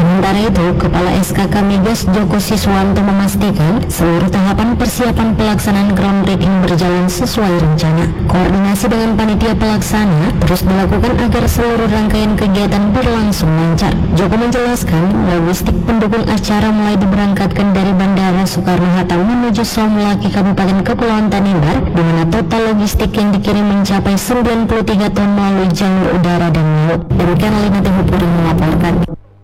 Sementara itu, Kepala SKK Migas Joko Siswanto memastikan seluruh tahapan persiapan pelaksanaan groundbreaking berjalan sesuai rencana. Koordinasi dengan panitia pelaksana terus dilakukan agar seluruh rangkaian kegiatan berlangsung lancar. Joko menjelaskan, logistik pendukung acara mulai diberangkatkan dari Bandara Soekarno-Hatta menuju Somlaki Kabupaten Kepulauan Tanimbar, di mana total logistik yang dikirim mencapai 93 ton melalui jalur udara dan laut. Demikian Lina Tehupuri melaporkan.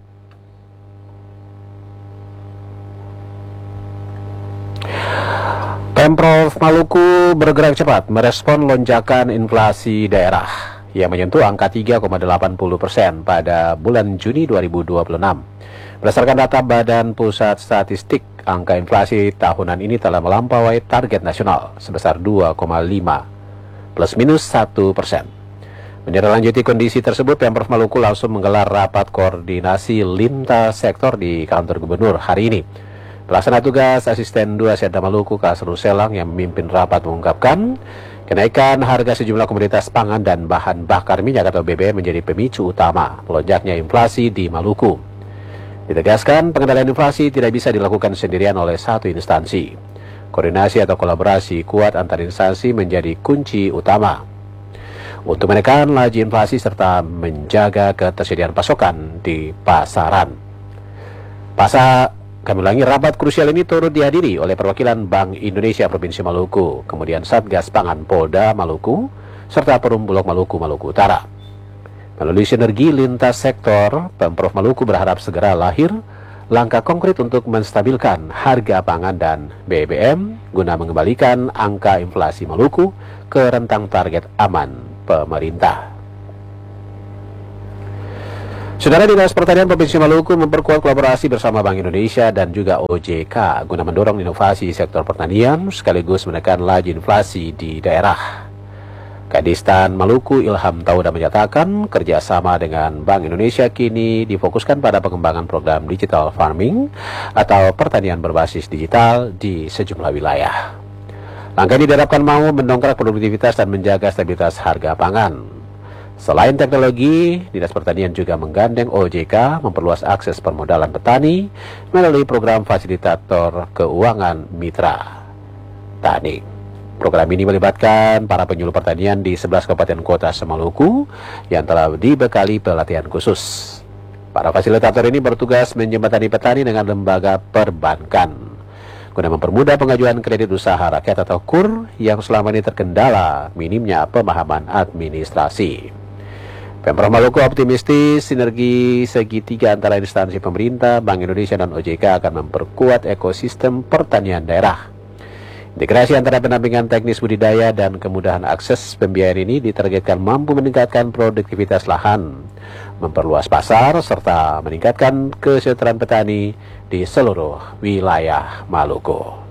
Pemprov Maluku bergerak cepat merespon lonjakan inflasi daerah yang menyentuh angka 3,80% pada bulan Juni 2026. Berdasarkan data Badan Pusat Statistik, angka inflasi tahunan ini telah melampaui target nasional sebesar 2,5 plus minus 1%. Menindaklanjuti kondisi tersebut, Pemprov Maluku langsung menggelar rapat koordinasi lintas sektor di kantor gubernur hari ini. Pelaksana tugas Asisten 2 Setda Maluku Kasru Selang yang memimpin rapat mengungkapkan kenaikan harga sejumlah komoditas pangan dan bahan bakar minyak atau BBM menjadi pemicu utama melonjaknya inflasi di Maluku. Ditegaskan pengendalian inflasi tidak bisa dilakukan sendirian oleh satu instansi. Koordinasi atau kolaborasi kuat antar instansi menjadi kunci utama untuk menekan laju inflasi serta menjaga ketersediaan pasokan di pasaran. Kami ulangi, rapat krusial ini turut dihadiri oleh perwakilan Bank Indonesia Provinsi Maluku, kemudian Satgas Pangan Polda Maluku, serta Perum Bulog Maluku, Maluku Utara. Melalui sinergi lintas sektor, Pemprov Maluku berharap segera lahir langkah konkret untuk menstabilkan harga pangan dan BBM guna mengembalikan angka inflasi Maluku ke rentang target aman pemerintah. Saudara, Dinas Pertanian Provinsi Maluku memperkuat kolaborasi bersama Bank Indonesia dan juga OJK guna mendorong inovasi sektor pertanian sekaligus menekan laju inflasi di daerah. Kadistan Maluku Ilham Tauda menyatakan kerjasama dengan Bank Indonesia kini difokuskan pada pengembangan program digital farming atau pertanian berbasis digital di sejumlah wilayah. Langkah ini diharapkan mampu mendongkrak produktivitas dan menjaga stabilitas harga pangan. Selain teknologi, Dinas Pertanian juga menggandeng OJK memperluas akses permodalan petani melalui program fasilitator keuangan mitra tani. Program ini melibatkan para penyuluh pertanian di 11 kabupaten kota se-Maluku yang telah dibekali pelatihan khusus. Para fasilitator ini bertugas menjembatani petani dengan lembaga perbankan guna mempermudah pengajuan kredit usaha rakyat atau KUR yang selama ini terkendala minimnya pemahaman administrasi. Pemprov Maluku optimistis sinergi segitiga antara instansi pemerintah, Bank Indonesia, dan OJK akan memperkuat ekosistem pertanian daerah. Integrasi antara pendampingan teknis budidaya dan kemudahan akses pembiayaan ini ditargetkan mampu meningkatkan produktivitas lahan, memperluas pasar, serta meningkatkan kesejahteraan petani di seluruh wilayah Maluku.